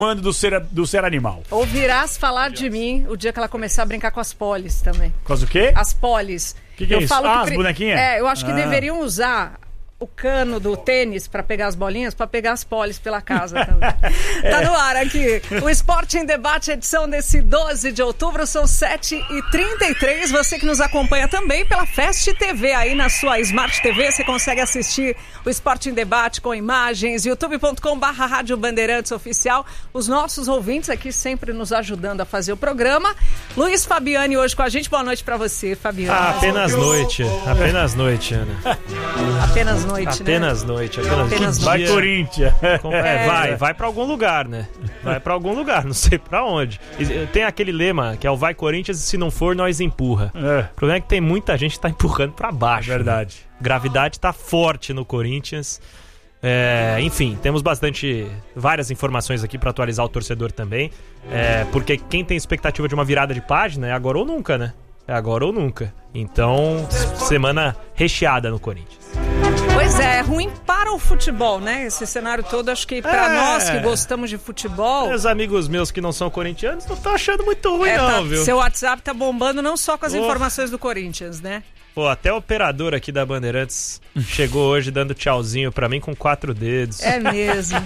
mando do ser animal. Ouvirás falar de mim o dia que ela começar a brincar com as polis também. Com as o quê? As polis. Que é isso? Falo as bonequinhas? Eu acho que deveriam usar o cano do tênis pra pegar as bolinhas, pra pegar as polis pela casa também. Tá no ar aqui. O Esporte em Debate, edição desse 12 de outubro, são 7h33. Você que nos acompanha também pela Fast TV, aí na sua Smart TV, você consegue assistir o Esporte em Debate com imagens, youtube.com/Rádio Bandeirantes Oficial. Os nossos ouvintes aqui sempre nos ajudando a fazer o programa. Luiz Fabiani hoje com a gente. Boa noite pra você, Fabiani. Apenas noite, Ana. Apenas noite, apenas né? Noite. Vai, Corinthians. Vai pra algum lugar, né? Vai pra algum lugar, não sei pra onde. Tem aquele lema que é o vai Corinthians e se não for, nós empurra. O problema é que tem muita gente que tá empurrando pra baixo. Verdade. Né? Gravidade tá forte no Corinthians. Enfim, temos várias informações aqui pra atualizar o torcedor também. Porque quem tem expectativa de uma virada de página é agora ou nunca, né? É agora ou nunca. Então, semana recheada no Corinthians. Pois é ruim para o futebol, né? Esse cenário todo, acho que pra nós que gostamos de futebol... Os amigos meus que não são corintianos não estão achando muito ruim, não, viu? Seu WhatsApp tá bombando não só com as informações do Corinthians, né? Pô, até o operador aqui da Bandeirantes chegou hoje dando tchauzinho pra mim com 4 dedos. É mesmo.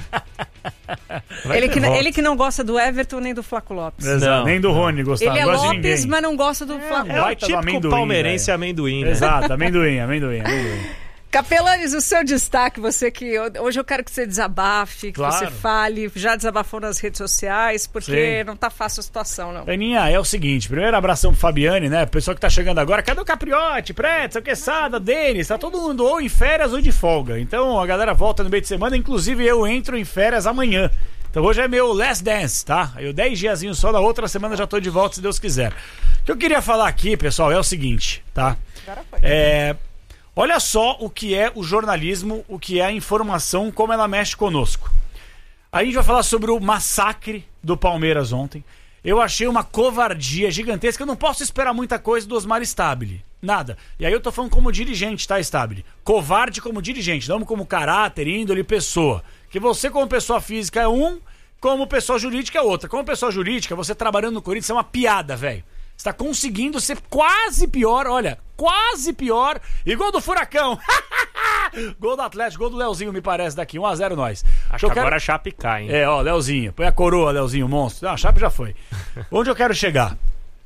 Ele que não gosta do Everton nem do Flaco Lopes. Não, nem do Rony gostava. Ele é gosta Lopes, mas não gosta do Flaco Lopes. É o típico palmeirense amendoim, né? Exato, amendoim. Capelanes, o seu destaque, você que... Hoje eu quero que você desabafe, que você fale. Já desabafou nas redes sociais, porque não tá fácil a situação, não. Aninha, é o seguinte, primeiro abração pro Fabiane, né? Pessoal que tá chegando agora, cadê o Capriotti, Pretzel, Quesada, Denis? Tá todo mundo ou em férias ou de folga. Então a galera volta no meio de semana, inclusive eu entro em férias amanhã. Então hoje é meu last dance, tá? Eu 10 diazinhos só, na outra semana já tô de volta, se Deus quiser. O que eu queria falar aqui, pessoal, é o seguinte, tá? Agora foi. Olha só o que é o jornalismo, o que é a informação, como ela mexe conosco. A gente vai falar sobre o massacre do Palmeiras ontem. Eu achei uma covardia gigantesca. Eu não posso esperar muita coisa do Osmar Stabile. Nada. E aí eu tô falando como dirigente, tá, Stabile? Covarde como dirigente, não como caráter, índole, pessoa. Que você como pessoa física é um, como pessoa jurídica é outra. Como pessoa jurídica, você trabalhando no Corinthians é uma piada, velho. Você tá conseguindo ser quase pior, olha, quase pior. E gol do Furacão. Gol do Atlético, gol do Leozinho, me parece, daqui. 1-0 nós. Acho que agora a Chape cai, hein? Leozinho. Põe a coroa, Leozinho, monstro. A Chape já foi. Onde eu quero chegar?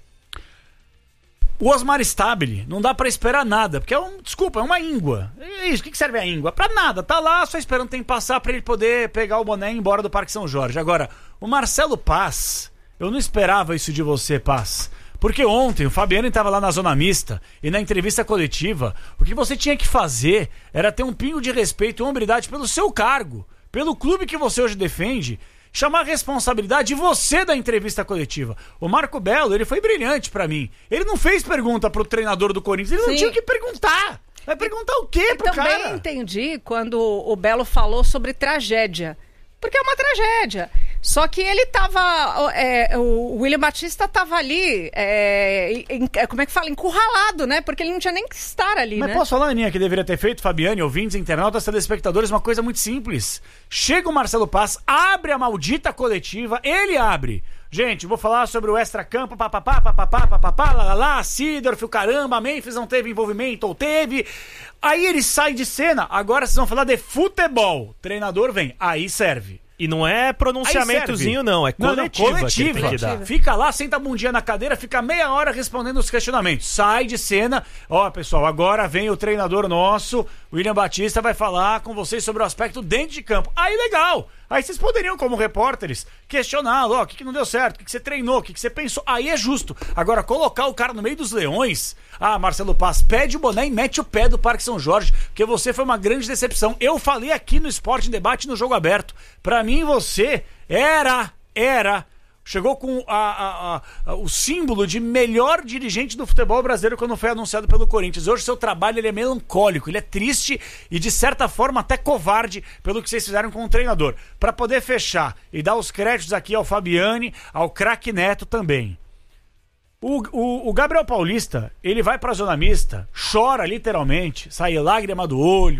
O Osmar Stabile, não dá pra esperar nada, porque é uma íngua. É isso, o que serve a íngua? Pra nada, tá lá só esperando o tempo passar pra ele poder pegar o boné e ir embora do Parque São Jorge. Agora, o Marcelo Paz, eu não esperava isso de você, Paz. Porque ontem o Fabiano estava lá na zona mista e na entrevista coletiva, o que você tinha que fazer era ter um pingo de respeito e hombridade pelo seu cargo, pelo clube que você hoje defende, chamar a responsabilidade de você da entrevista coletiva. O Marco Belo, ele foi brilhante pra mim. Ele não fez pergunta pro treinador do Corinthians, ele não tinha o que perguntar. Vai perguntar o quê pro cara? Eu também entendi quando o Belo falou sobre tragédia. Porque é uma tragédia. Só que ele tava... o William Batista tava ali, como é que fala? Encurralado, né? Porque ele não tinha nem que estar ali, Mas né? posso falar, Aninha, que deveria ter feito, Fabiane, ouvintes, internautas, telespectadores, uma coisa muito simples. Chega o Marcelo Paz, abre a maldita coletiva, ele abre. Gente, vou falar sobre o extracampo, lá, Sidorf, o caramba, Memphis não teve envolvimento, ou teve. Aí ele sai de cena, agora vocês vão falar de futebol. Treinador vem, aí serve. E não é pronunciamentozinho, não, é coletiva. Coletiva. Fica lá, senta a bundinha na cadeira, fica meia hora respondendo os questionamentos. Sai de cena. Ó, pessoal, agora vem o treinador nosso, William Batista, vai falar com vocês sobre o aspecto dentro de campo. Aí, legal. Aí vocês poderiam, como repórteres, questioná-lo. Ó, o que não deu certo? O que você treinou? O que você pensou? Aí é justo. Agora, colocar o cara no meio dos leões... Ah, Marcelo Paz, pede o boné e mete o pé do Parque São Jorge, porque você foi uma grande decepção. Eu falei aqui no Esporte em Debate, no Jogo Aberto. Pra mim, você chegou com o símbolo de melhor dirigente do futebol brasileiro quando foi anunciado pelo Corinthians. Hoje seu trabalho ele é melancólico, ele é triste e de certa forma até covarde pelo que vocês fizeram com o treinador. Pra poder fechar e dar os créditos aqui ao Fabiani, ao craque Neto também. O Gabriel Paulista, ele vai pra zona mista, chora literalmente, sai lágrima do olho,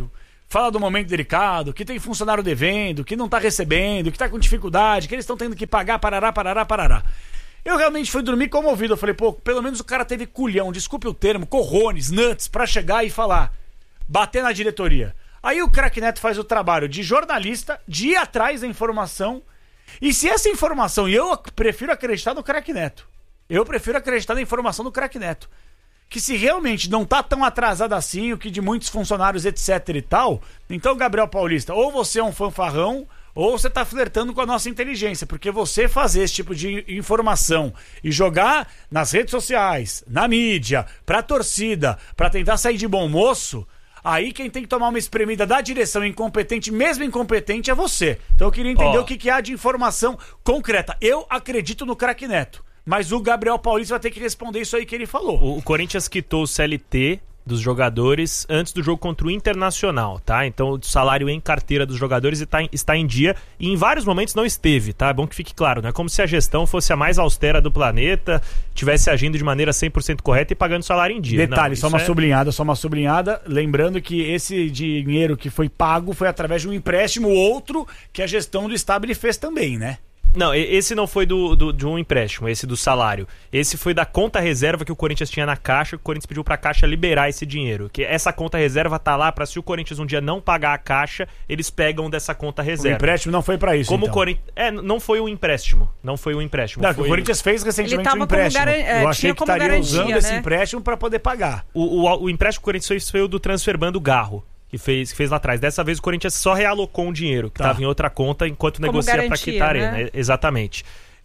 fala do momento delicado, que tem funcionário devendo, que não tá recebendo, que tá com dificuldade, que eles estão tendo que pagar, parará. Eu realmente fui dormir comovido. Eu falei, pô, pelo menos o cara teve culhão, desculpe o termo, corrones, nuts, pra chegar e falar, bater na diretoria. Aí o Craque Neto faz o trabalho de jornalista, de ir atrás da informação. E se essa informação, e eu prefiro acreditar no Craque Neto, eu prefiro acreditar na informação do Craque Neto, que se realmente não tá tão atrasado assim, o que de muitos funcionários, etc e tal, então, Gabriel Paulista, ou você é um fanfarrão, ou você tá flertando com a nossa inteligência, porque você fazer esse tipo de informação e jogar nas redes sociais, na mídia, pra torcida, pra tentar sair de bom moço, aí quem tem que tomar uma espremida da direção incompetente, mesmo incompetente, é você. Então eu queria entender o que há de informação concreta. Eu acredito no Craque Neto. Mas o Gabriel Paulista vai ter que responder isso aí que ele falou. O Corinthians quitou o CLT dos jogadores antes do jogo contra o Internacional, tá? Então o salário em carteira dos jogadores está em dia e em vários momentos não esteve, tá? É bom que fique claro, não é como se a gestão fosse a mais austera do planeta, tivesse agindo de maneira 100% correta e pagando salário em dia. Detalhe, só uma sublinhada, lembrando que esse dinheiro que foi pago foi através de um empréstimo outro que a gestão do Stabile fez também, né? Não, esse não foi de um empréstimo, esse do salário. Esse foi da conta reserva que o Corinthians tinha na Caixa, que o Corinthians pediu pra Caixa liberar esse dinheiro. Que essa conta reserva tá lá pra se o Corinthians um dia não pagar a Caixa, eles pegam dessa conta reserva. O empréstimo não foi pra isso, como então. Não foi um empréstimo. Não foi um empréstimo. Não, o Corinthians fez recentemente um empréstimo. Eu achei que estaria usando esse empréstimo pra poder pagar. O empréstimo que o Corinthians fez foi o do Transferbando Garro. Que fez lá atrás. Dessa vez o Corinthians só realocou um dinheiro que estava em outra conta enquanto como negocia para quitar a Arena. Exatamente.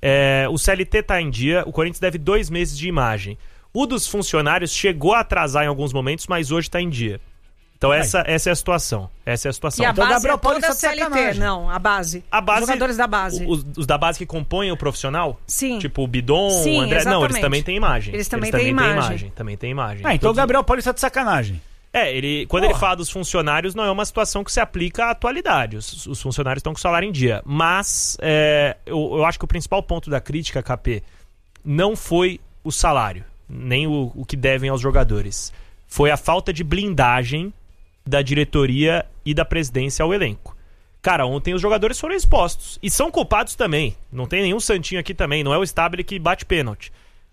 O CLT está em dia, o Corinthians deve 2 meses de imagem. O dos funcionários chegou a atrasar em alguns momentos, mas hoje está em dia. Então essa é a situação. Essa é a situação. E a então, base é toda a CLT, não, a base. Os jogadores da base. Os da base que compõem o profissional? Sim. Tipo o Bidon, sim, o André. Exatamente. Não, eles também têm imagem. Eles também têm imagem. Também tem imagem. Então o Gabriel Paulista tá de sacanagem. Quando ele fala dos funcionários, não é uma situação que se aplica à atualidade. Os funcionários estão com o salário em dia. Mas eu acho que o principal ponto da crítica, KP, não foi o salário, nem o que devem aos jogadores. Foi a falta de blindagem da diretoria e da presidência ao elenco. Cara, ontem os jogadores foram expostos. E são culpados também. Não tem nenhum santinho aqui também. Não é o Stabile que bate pênalti.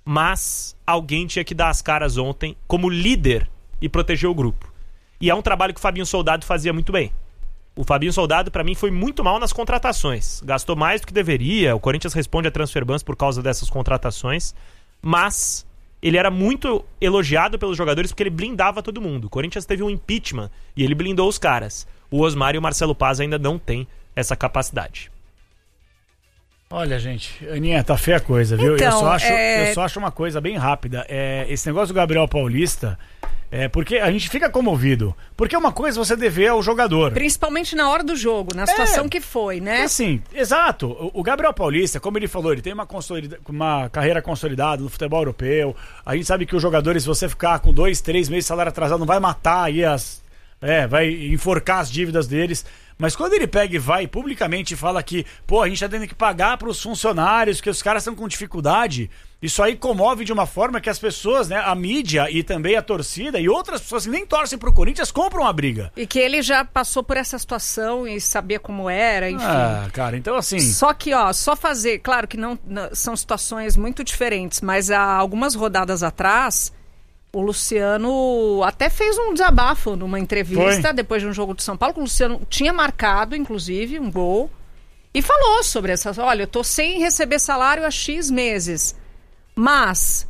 Mas alguém tinha que dar as caras ontem como líder e proteger o grupo. E é um trabalho que o Fabinho Soldado fazia muito bem. O Fabinho Soldado, pra mim, foi muito mal nas contratações. Gastou mais do que deveria. O Corinthians responde a Transferbans por causa dessas contratações. Mas ele era muito elogiado pelos jogadores porque ele blindava todo mundo. O Corinthians teve um impeachment e ele blindou os caras. O Osmar e o Marcelo Paz ainda não têm essa capacidade. Olha, gente, Aninha, tá feia a coisa, viu? Então, eu só acho uma coisa bem rápida. Esse negócio do Gabriel Paulista... porque a gente fica comovido. Porque uma coisa você dever ao jogador. Principalmente na hora do jogo, na situação que foi, né? Assim, exato. O Gabriel Paulista, como ele falou, ele tem uma carreira consolidada no futebol europeu. A gente sabe que os jogadores, se você ficar com 2, 3 meses de salário atrasado, não vai matar aí vai enforcar as dívidas deles. Mas quando ele pega e vai publicamente e fala que, a gente tá tendo que pagar pros funcionários, que os caras estão com dificuldade, isso aí comove de uma forma que as pessoas, né, a mídia e também a torcida e outras pessoas que nem torcem pro Corinthians compram a briga. E que ele já passou por essa situação e sabia como era, enfim. Cara, então assim... Só que, só fazer... Claro que não são situações muito diferentes, mas há algumas rodadas atrás... O Luciano até fez um desabafo numa entrevista depois de um jogo de São Paulo, que o Luciano tinha marcado, inclusive, um gol. E falou sobre essas... Olha, eu tô sem receber salário há X meses. Mas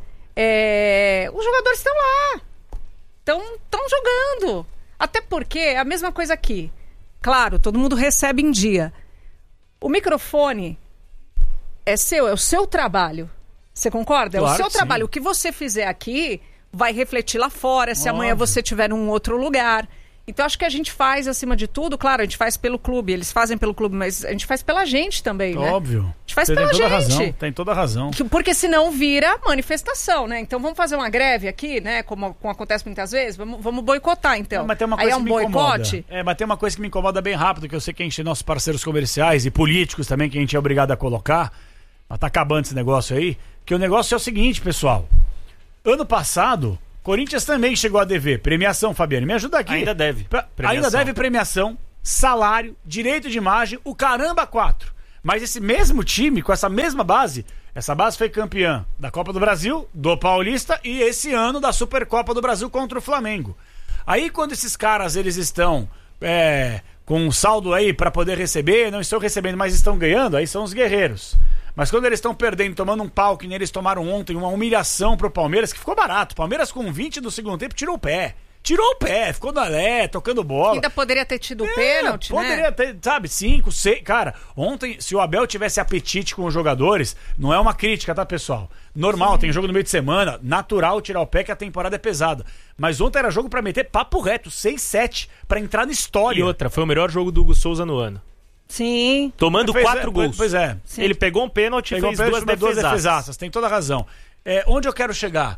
os jogadores estão lá. Estão jogando. Até porque é a mesma coisa aqui. Claro, todo mundo recebe em dia. O microfone é seu, é o seu trabalho. Você concorda? Claro, é o seu que trabalho. sim. O que você fizer aqui... vai refletir lá fora, se amanhã você tiver num outro lugar. Então acho que a gente faz, acima de tudo, claro, a gente faz pelo clube, eles fazem pelo clube, mas a gente faz pela gente também, né? Óbvio. A gente faz pela gente. Tem toda a razão. Porque senão vira manifestação, né? Então vamos fazer uma greve aqui, né? Como acontece muitas vezes, vamos boicotar, então. Não, mas tem uma coisa aí é um boicote. Mas tem uma coisa que me incomoda bem rápido, que eu sei que a gente tem nossos parceiros comerciais e políticos também, que a gente é obrigado a colocar, mas tá acabando esse negócio aí, que o negócio é o seguinte, pessoal. Ano passado, Corinthians também chegou a dever. Premiação, Fabiano, me ajuda aqui. Ainda deve. Ainda deve premiação, salário, direito de imagem, o caramba 4. Mas esse mesmo time, com essa mesma base, essa base foi campeã da Copa do Brasil, do Paulista e esse ano da Supercopa do Brasil contra o Flamengo. Aí quando esses caras, eles estão com um saldo aí pra poder receber, não estão recebendo, mas estão ganhando, aí são os guerreiros. Mas quando eles estão perdendo, tomando um pau, que nem eles tomaram ontem, uma humilhação pro Palmeiras, que ficou barato. Palmeiras com 20 do segundo tempo tirou o pé. Ficou na tocando bola. Ainda poderia ter tido pênalti, poderia ter, sabe, 5, 6. Cara, ontem, se o Abel tivesse apetite com os jogadores, não é uma crítica, tá, pessoal? Normal, tem jogo no meio de semana, natural tirar o pé, que a temporada é pesada. Mas ontem era jogo pra meter papo reto, 6-7, pra entrar na história. E outra, foi o melhor jogo do Hugo Souza no ano. Sim. Tomando 4 gols. Pois é. Sim. Ele pegou um pênalti e fez duas defesaças. Tem toda a razão. Onde eu quero chegar?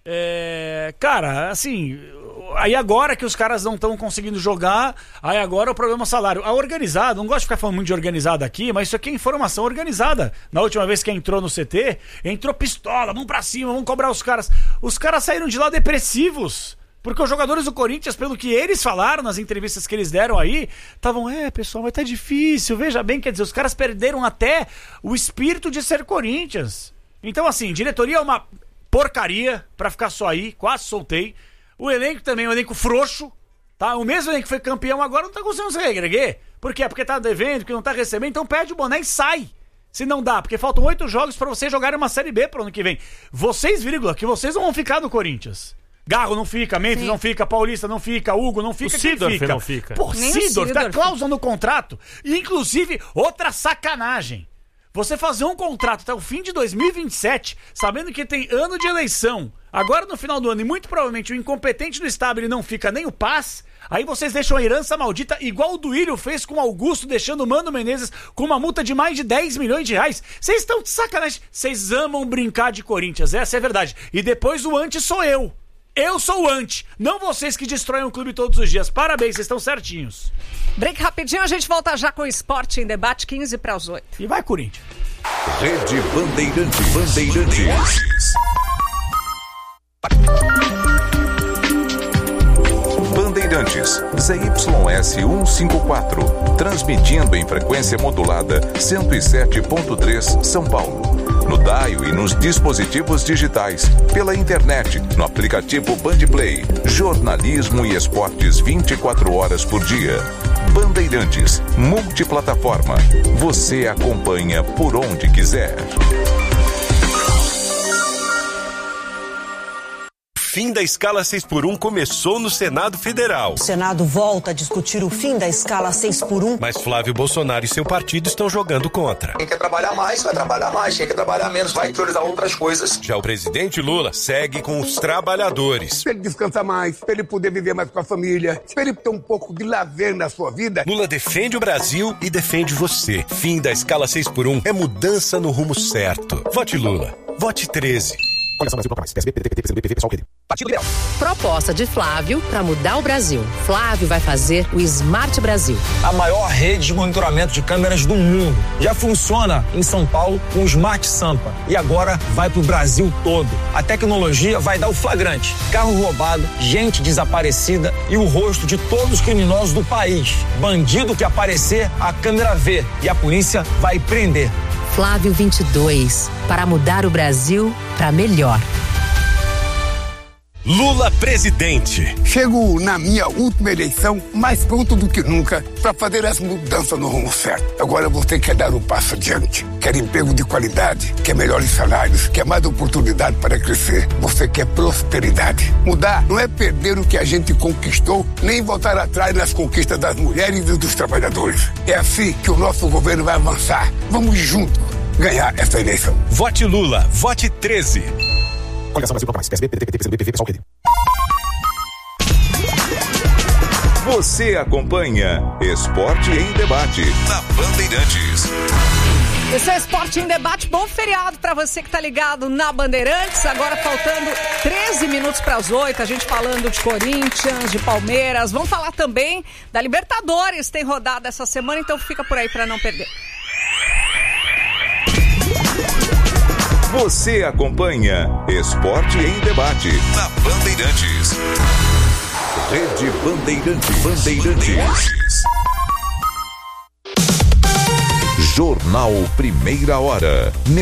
Cara, assim, aí agora que os caras não estão conseguindo jogar, aí agora o problema é o salário. A organizada, não gosto de ficar falando muito de organizada aqui, mas isso aqui é informação organizada. Na última vez que entrou no CT, entrou pistola, vamos pra cima, vamos cobrar os caras. Os caras saíram de lá depressivos. Porque os jogadores do Corinthians, pelo que eles falaram nas entrevistas que eles deram aí, estavam, pessoal, vai estar difícil, veja bem, quer dizer, os caras perderam até o espírito de ser Corinthians. Então, assim, diretoria é uma porcaria pra ficar só aí, quase soltei. O elenco também é um elenco frouxo, tá? O mesmo elenco que foi campeão agora não tá conseguindo se reerguer. Por quê? Porque tá devendo, porque não tá recebendo, então perde o boné e sai. Se não dá, porque faltam 8 jogos pra vocês jogarem uma Série B pro ano que vem. Vocês, que vocês não vão ficar no Corinthians. Garro não fica, Memphis não fica, Paulista não fica, Hugo não fica, o Seedorf não fica. Pô, Seedorf, tá cláusula no contrato. E, inclusive, outra sacanagem. Você fazer um contrato até o fim de 2027, sabendo que tem ano de eleição, agora no final do ano, e muito provavelmente o incompetente do estádio ele não fica nem o Paz, aí vocês deixam a herança maldita igual o Duílio fez com o Augusto, deixando o Mano Menezes com uma multa de mais de 10 milhões de reais. Vocês estão de sacanagem. Vocês amam brincar de Corinthians, essa é a verdade. E depois o anti sou eu. Eu sou o anti, não vocês que destroem o clube todos os dias. Parabéns, vocês estão certinhos. Break rapidinho, a gente volta já com o Esporte em Debate, 15 para as 8. E vai, Corinthians. Rede Bandeirantes. Bandeirantes, ZYS 154, transmitindo em frequência modulada 107.3 São Paulo. No dial e nos dispositivos digitais, pela internet, no aplicativo Bandplay, jornalismo e esportes 24 horas por dia. Bandeirantes, multiplataforma. Você acompanha por onde quiser. Fim da escala 6x1 começou no Senado Federal. O Senado volta a discutir o fim da escala 6x1. Mas Flávio Bolsonaro e seu partido estão jogando contra. Quem quer trabalhar mais, vai trabalhar mais. Quem quer trabalhar menos, vai priorizar outras coisas. Já o presidente Lula segue com os trabalhadores. Pra ele descansar mais, pra ele poder viver mais com a família, pra ele ter um pouco de lazer na sua vida. Lula defende o Brasil e defende você. Fim da escala 6x1 é mudança no rumo certo. Vote Lula. Vote 13. Coligação Brasil, mais. PSB, PDT, PCdoB, PSOL, PD. Partido Liberal. Proposta de Flávio para mudar o Brasil. Flávio vai fazer o Smart Brasil. A maior rede de monitoramento de câmeras do mundo. Já funciona em São Paulo com o Smart Sampa. E agora vai pro Brasil todo. A tecnologia vai dar o flagrante. Carro roubado, gente desaparecida e o rosto de todos os criminosos do país. Bandido que aparecer, a câmera vê. E a polícia vai prender. Flávio 22, para mudar o Brasil para melhor. Lula presidente. Chego na minha última eleição mais pronto do que nunca para fazer as mudanças no rumo certo. Agora você quer dar um passo adiante, quer emprego de qualidade, quer melhores salários, quer mais oportunidade para crescer. Você quer prosperidade. Mudar não é perder o que a gente conquistou, nem voltar atrás nas conquistas das mulheres e dos trabalhadores. É assim que o nosso governo vai avançar. Vamos juntos ganhar essa eleição. Vote Lula, vote 13. Coligação Brasil, mais. PSB, PDT, PCdoB, PSOL, PD. Você acompanha Esporte em Debate na Bandeirantes. Esse é Esporte em Debate. Bom feriado para você que tá ligado na Bandeirantes. Agora faltando 13 minutos para as 8. A gente falando de Corinthians, de Palmeiras. Vamos falar também da Libertadores. Tem rodada essa semana, então fica por aí para não perder. Você acompanha Esporte em Debate na Bandeirantes. Rede Bandeirantes. Jornal Primeira Hora.